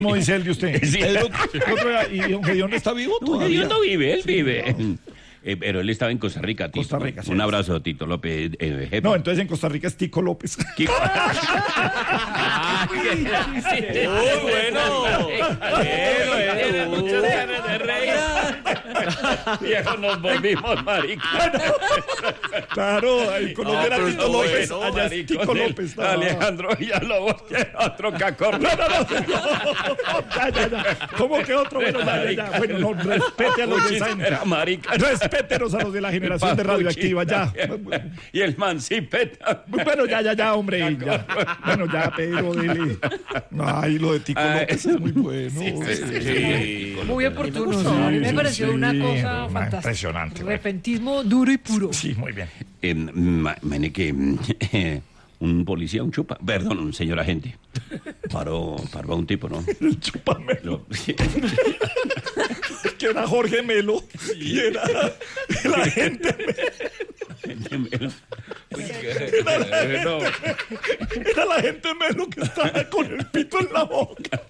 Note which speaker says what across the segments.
Speaker 1: ¿Cómo dice él de usted?
Speaker 2: Sí.
Speaker 1: ¿Y don Gedeón está vivo todavía?
Speaker 2: Gedeón no vive, él vive. Pero él estaba en Costa Rica, Tito.
Speaker 1: Costa Rica, sí.
Speaker 2: Un abrazo, Tito López. Jefe.
Speaker 1: No, entonces en Costa Rica es Tico López.
Speaker 2: Kiko.
Speaker 3: Muy bueno.
Speaker 2: Tiene muchas ganas de reír. Viejo, nos volvimos maricas.
Speaker 1: Claro, en Colombia era Tito López, allá es Tico López. No.
Speaker 2: Alejandro Villalobos, que otro cacorro.
Speaker 1: Ya. ¿Cómo que otro? Bueno, ya. Bueno, no, respete a los de esa
Speaker 2: Era marica.
Speaker 1: Respétenos a los de la generación de Radioactiva, ya.
Speaker 2: Y el mancipeta.
Speaker 1: Bueno, ya, hombre. Ya. Bueno, ya, pero dele. Ay, lo de Tico López es muy bueno.
Speaker 2: Sí.
Speaker 4: Muy oportuno. A mí me pareció una cosa fantástica.
Speaker 1: Impresionante.
Speaker 4: Repentismo duro y puro.
Speaker 1: Sí, muy bien.
Speaker 2: Que un policía, un chupa, perdón, un señor agente, paró a un tipo, ¿no?
Speaker 1: El Chupamelo. Que era Jorge Melo. Y era el agente Melo. Era la gente Melo que estaba con el pito en la boca.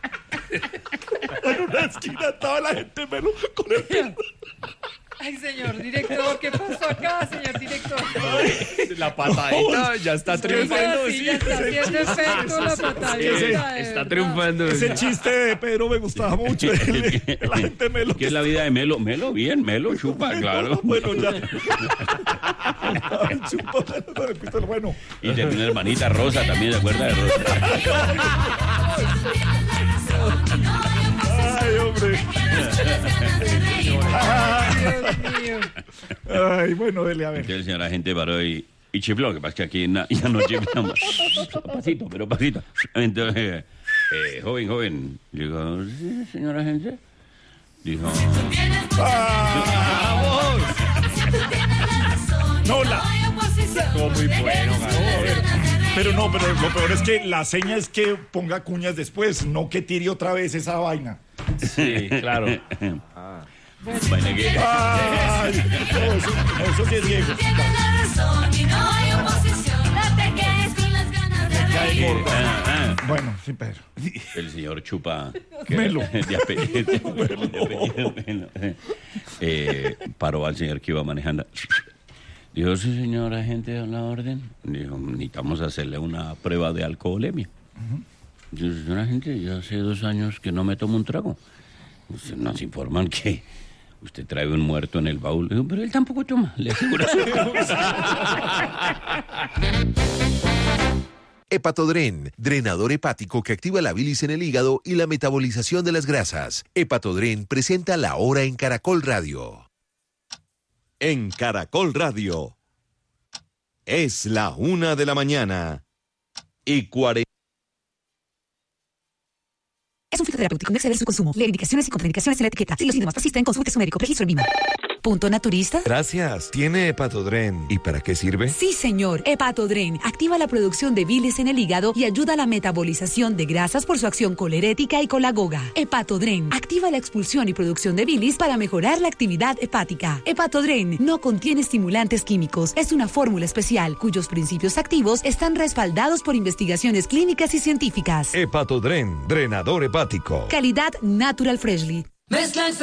Speaker 1: En una esquina estaba la gente Melo con el pito.
Speaker 4: Ay, señor director, ¿qué pasó acá, señor director?
Speaker 3: La patadita ya está triunfando.
Speaker 4: Sí, ya está haciendo efecto la patadita.
Speaker 3: Está triunfando.
Speaker 1: Ese chiste de Pedro me gustaba mucho. La gente Melo.
Speaker 2: ¿Qué es la vida de Melo? Melo, bien, Melo, chupa, claro.
Speaker 1: Bueno, ya. El chupa con el pito, bueno.
Speaker 2: Y tenía una hermanita Rosa también, ¿de acuerdo? De Rosa.
Speaker 1: Ay, hombre.
Speaker 4: Dios mío.
Speaker 1: Ay, bueno, dele a ver.
Speaker 2: El señor agente paró y chifló, que pasa que aquí ya no chiflamos. Pasito. Entonces, joven. Digo, sí, señor agente. Dijo,
Speaker 1: No,
Speaker 3: Muy bueno,
Speaker 1: pero lo peor es que la seña es que ponga cuñas después, no que tire otra vez esa vaina.
Speaker 3: Sí, claro.
Speaker 2: bueno, que...
Speaker 1: Ay, eso sí es viejo. Bueno, sí, Pedro.
Speaker 2: El señor Chupa
Speaker 1: Melo.
Speaker 2: de apellido Melo. Paró al señor que iba manejando. Dijo, sí, señor agente, a la orden. Dijo, necesitamos hacerle una prueba de alcoholemia. Dijo, señor agente, yo hace 2 años que no me tomo un trago. Nos informan que usted trae un muerto en el baúl. Dijo, pero él tampoco toma, le aseguro.
Speaker 5: Hepatodren, drenador hepático que activa la bilis en el hígado y la metabolización de las grasas. Hepatodren presenta La Hora en Caracol Radio.
Speaker 6: En Caracol Radio. Es la 1:40 a.m.
Speaker 7: Es un fitoterapéutico, no exceder su consumo. Lee indicaciones y contraindicaciones en la etiqueta. Si los síntomas persisten, consulte a su médico. Registro en Vima. ¿Punto naturista?
Speaker 6: Gracias. ¿Tiene Hepatodren? ¿Y para qué sirve?
Speaker 7: Sí, señor. Hepatodren activa la producción de bilis en el hígado y ayuda a la metabolización de grasas por su acción colerética y colagoga. Hepatodren activa la expulsión y producción de bilis para mejorar la actividad hepática. Hepatodren no contiene estimulantes químicos. Es una fórmula especial cuyos principios activos están respaldados por investigaciones clínicas y científicas.
Speaker 6: Hepatodren, drenador hepático.
Speaker 7: Calidad Natural Freshly.